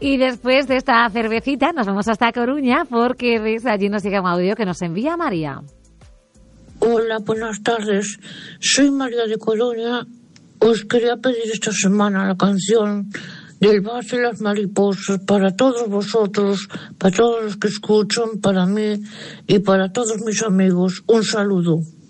Y después de esta cervecita nos vamos hasta Coruña porque desde allí nos llega un audio que nos envía María. Hola, buenas tardes. Soy María de Coruña. Os quería pedir esta semana la canción del Vals de las Mariposas para todos vosotros, para todos los que escuchan, para mí y para todos mis amigos. Un saludo.